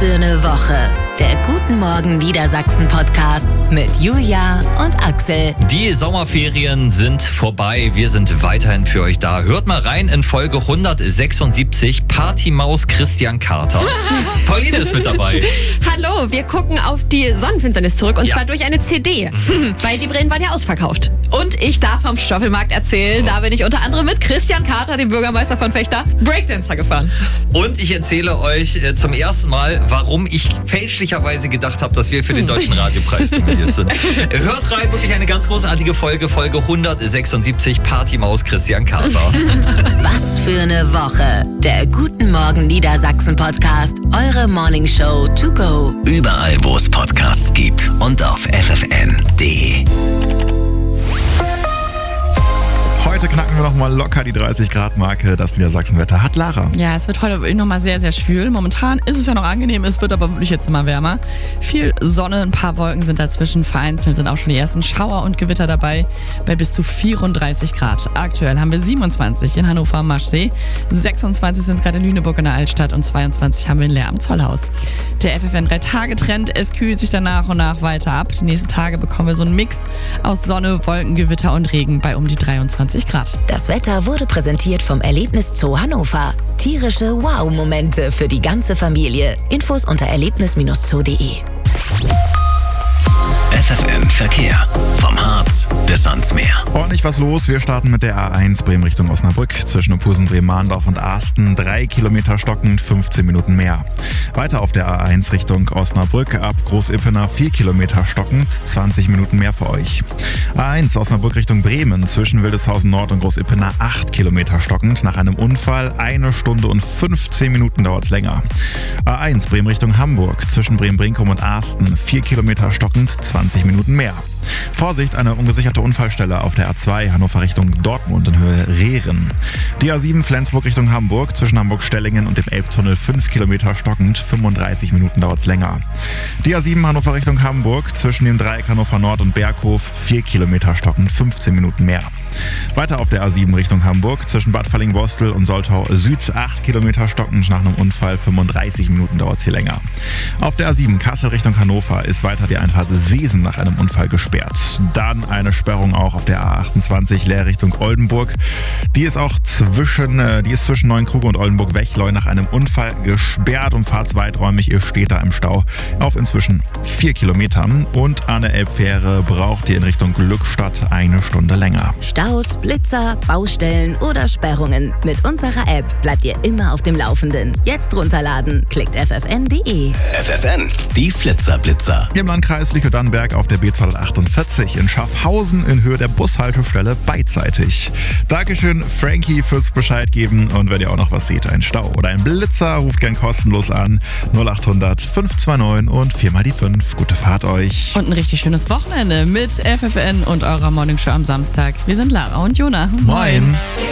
für eine Woche? Der Guten Morgen Niedersachsen Podcast mit Julia und Axel. Die Sommerferien sind vorbei. Wir sind weiterhin für euch da. Hört mal rein in Folge 176. Partymaus Christian Kater. Pauline ist mit dabei. Hallo, wir gucken auf die Sonnenfinsternis zurück und zwar durch eine CD, weil die Brillen waren ja ausverkauft. Und ich darf vom Stoffelmarkt erzählen, da bin ich unter anderem mit Christian Kater, dem Bürgermeister von Vechta, Breakdancer gefahren. Und ich erzähle euch zum ersten Mal, warum ich fälschlicherweise gedacht habe, dass wir für den Deutschen Radiopreis nominiert sind. Hört rein, wirklich eine ganz großartige Folge, Folge 176, Partymaus Christian Kater. Was für eine Woche. Der Guten Morgen Niedersachsen Podcast. Eure Morningshow to go. Überall, wo es Podcasts gibt und auf ffn.de. Heute knacken wir nochmal locker die 30-Grad-Marke. Das Niedersachsenwetter hat Lara. Ja, es wird heute wirklich nochmal sehr, sehr schwül. Momentan ist es ja noch angenehm, es wird aber wirklich jetzt immer wärmer. Viel Sonne, ein paar Wolken sind dazwischen. Vereinzelt sind auch schon die ersten Schauer und Gewitter dabei bei bis zu 34 Grad. Aktuell haben wir 27 in Hannover am Maschsee, 26 sind es gerade in Lüneburg in der Altstadt und 22 haben wir in Leer am Zollhaus. Der FFN 3-Tage-Trend, es kühlt sich dann nach und nach weiter ab. Die nächsten Tage bekommen wir so einen Mix aus Sonne, Wolken, Gewitter und Regen bei um die 23 Grad. Das Wetter wurde präsentiert vom Erlebniszoo Hannover. Tierische Wow-Momente für die ganze Familie. Infos unter erlebnis-zoo.de. FFN Verkehr. Vom Harz bis ans Meer. Ordentlich was los. Wir starten mit der A1 Bremen Richtung Osnabrück. Zwischen Opusen, Bremen-Mahndorf und Asten 3 Kilometer stockend, 15 Minuten mehr. Weiter auf der A1 Richtung Osnabrück ab Groß-Ippener 4 Kilometer stockend, 20 Minuten mehr für euch. A1 Osnabrück Richtung Bremen. Zwischen Wildeshausen Nord und Groß-Ippener 8 Kilometer stockend. Nach einem Unfall 1 Stunde und 15 Minuten dauert es länger. A1 Bremen Richtung Hamburg. Zwischen Bremen-Brinkum und Asten 4 Kilometer stockend, 20 Minuten mehr. Vorsicht, eine ungesicherte Unfallstelle auf der A2 Hannover Richtung Dortmund in Höhe Rehren. Die A7 Flensburg Richtung Hamburg, zwischen Hamburg-Stellingen und dem Elbtunnel 5 Kilometer stockend, 35 Minuten dauert es länger. Die A7 Hannover Richtung Hamburg, zwischen dem Dreieck Hannover Nord und Berghof 4 Kilometer stockend, 15 Minuten mehr. Weiter auf der A7 Richtung Hamburg, zwischen Bad Falling-Bostel und Soltau Süd 8 Kilometer stockend, nach einem Unfall 35 Minuten dauert es hier länger. Auf der A7 Kassel Richtung Hannover ist weiter die Einfahrt Seesen nach einem Unfall gesperrt. Dann eine Sperrung auch auf der A28 Leer Richtung Oldenburg. Die ist zwischen Neuenkruge und Oldenburg-Wechleu nach einem Unfall gesperrt und fahrt weiträumig. Ihr steht da im Stau auf inzwischen 4 Kilometern. Und an der Elbfähre braucht ihr in Richtung Glückstadt 1 Stunde länger. Staus, Blitzer, Baustellen oder Sperrungen. Mit unserer App bleibt ihr immer auf dem Laufenden. Jetzt runterladen. Klickt ffn.de. FFN, die Flitzer-Blitzer. Im Landkreis Lüchow-Dannenberg auf der B248 in Schaffhausen in Höhe der Bushaltestelle beidseitig. Dankeschön, Frankie, fürs Bescheid geben. Und wenn ihr auch noch was seht, ein Stau oder ein Blitzer, ruft gern kostenlos an. 0800 529 und 4x5. Gute Fahrt euch. Und ein richtig schönes Wochenende mit FFN und eurer Morningshow am Samstag. Wir sind Lara und Jona. Moin.